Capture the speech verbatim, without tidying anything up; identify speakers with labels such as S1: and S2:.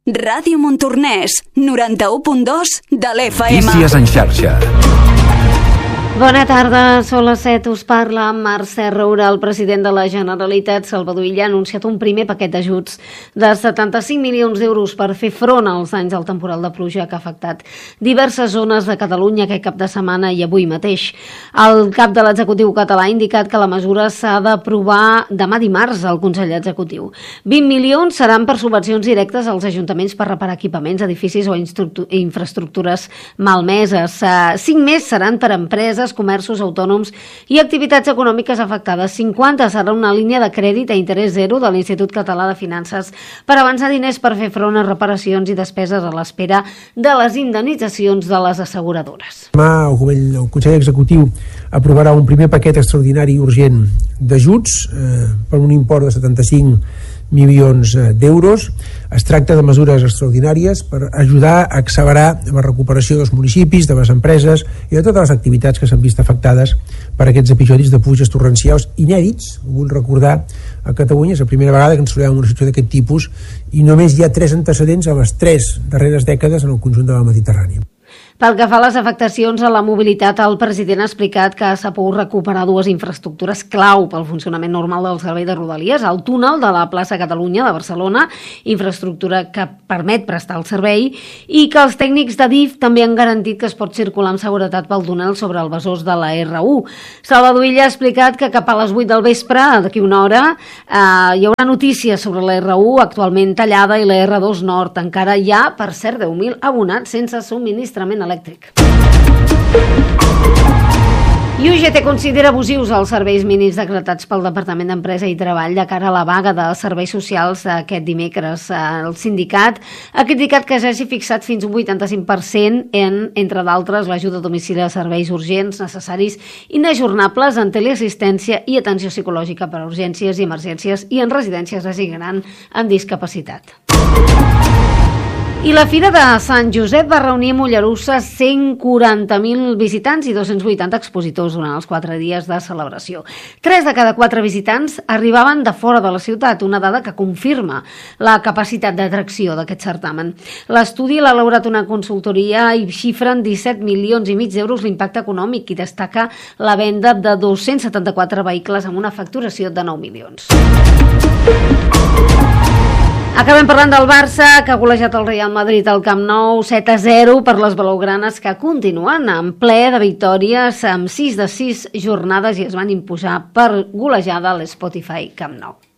S1: Ràdio Montornès, noranta-u punt dos de l'F M.
S2: Notícies en xarxa.
S3: Bona tarda, són les set, us parla Mercè Roura. El president de la Generalitat, Salvador Illa, ha anunciat un primer paquet d'ajuts de setanta-cinc milions d'euros per fer front als danys del temporal de pluja que ha afectat diverses zones de Catalunya aquest cap de setmana i avui mateix. El cap de l'executiu català ha indicat que la mesura s'ha d'aprovar demà dimarts al Consell Executiu. vint milions seran per subvencions directes als ajuntaments per reparar equipaments, edificis o infraestructures malmeses. cinc més seran per empreses, comerços autònoms i activitats econòmiques afectades. cinquanta serà una línia de crèdit a interès zero de l'Institut Català de Finances per avançar diners per fer front a reparacions i despeses a l'espera de les indemnitzacions de les asseguradores.
S4: Demà el, el Consell Executiu aprovarà un primer paquet extraordinari i urgent d'ajuts eh, per un import de setanta-cinc milions d'euros. Es tracta de mesures extraordinàries per ajudar a accelerar la recuperació dels municipis, de les empreses i de totes les activitats que s'han vist afectades per aquests episodis de pluges torrencials inèdits. Vull recordar, a Catalunya és la primera vegada que ens trobem en una situació d'aquest tipus i només hi ha tres antecedents a les tres darreres dècades en el conjunt de la Mediterrània.
S3: Pel que fa a les afectacions a la mobilitat, el president ha explicat que s'ha pogut recuperar dues infraestructures clau pel funcionament normal del servei de Rodalies, el túnel de la plaça Catalunya de Barcelona, infraestructura que permet prestar el servei, i que els tècnics de D I F també han garantit que es pot circular amb seguretat pel túnel sobre el besòs de la R u. Salvador Illa ha explicat que cap a les vuit del vespre, d'aquí una hora, eh, hi haurà notícies sobre la R u actualment tallada i la R dos Nord. Encara hi ha, per cert, deu mil abonats sense subministrament elèctric. I U G T considera abusius els serveis mínims decretats pel Departament d'Empresa i Treball de cara a la vaga de serveis socials aquest dimecres. El sindicat ha criticat que s'hagi fixat fins un vuitanta-cinc per cent en, entre d'altres, l'ajuda a domicili de serveis urgents, necessaris i inajornables en teleassistència i atenció psicològica per a urgències i emergències i en residències de gent gran amb discapacitat. I la Fira de Sant Josep va reunir a Mollerussa cent quaranta mil visitants i dos-cents vuitanta expositors durant els quatre dies de celebració. Tres de cada quatre visitants arribaven de fora de la ciutat, una dada que confirma la capacitat d'atracció d'aquest certamen. L'estudi l'ha elaborat una consultoria i xifra en disset milions i mig d'euros l'impacte econòmic i destaca la venda de dos-cents setanta-quatre vehicles amb una facturació de nou milions. Acabem parlant del Barça, que ha golejat el Real Madrid al Camp Nou set a zero per les blaugranes, que continuen en ple de victòries amb sis de sis jornades i es van imposar per golejada a l'Spotify Camp Nou.